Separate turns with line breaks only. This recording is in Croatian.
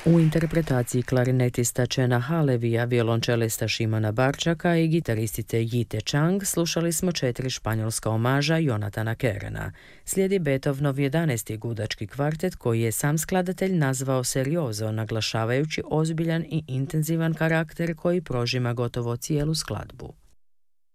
U interpretaciji klarinetista Chena Halevija, violončelista Šimona Barčaka i gitaristice Jite Chang slušali smo 4 španjolska omaža Jonathana Kerena. Slijedi Beethovenov 11. gudački kvartet koji je sam skladatelj nazvao seriozo, naglašavajući ozbiljan i intenzivan karakter koji prožima gotovo cijelu skladbu.